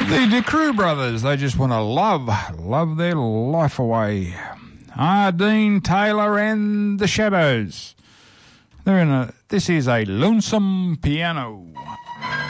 The Crew Brothers, they just want to love their life away. Dean Taylor and the Shadows. This is a lonesome piano.